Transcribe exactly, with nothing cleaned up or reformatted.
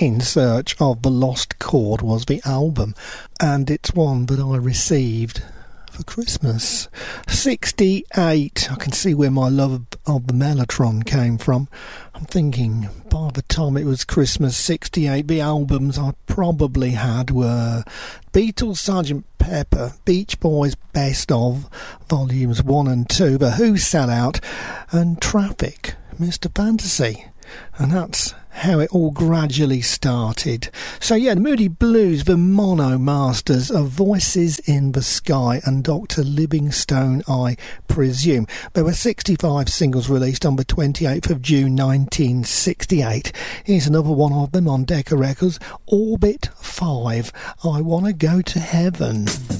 In Search of the Lost Chord was the album, and it's one that I received for Christmas. sixty-eight. I can see where my love of the Mellotron came from. I'm thinking by the time it was Christmas sixty-eight, the albums I probably had were Beatles, Sergeant Pepper, Beach Boys Best Of, Volumes one and two, The Who Sell Out, and Traffic, Mister Fantasy. And that's how it all gradually started. So yeah, the Moody Blues, the Mono Masters of Voices in the Sky and Doctor Livingstone, I presume. There were sixty-five singles released on the twenty-eighth of June nineteen sixty-eight. Here's another one of them on Decca Records, Orbit five, I Wanna Go to Heaven.